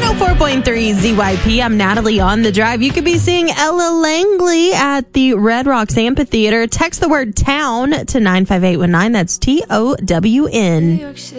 104.3 ZYP. I'm Natalie on the drive. You could be seeing Ella Langley at the Red Rocks Amphitheater. Text the word town to 95819. That's TOWN.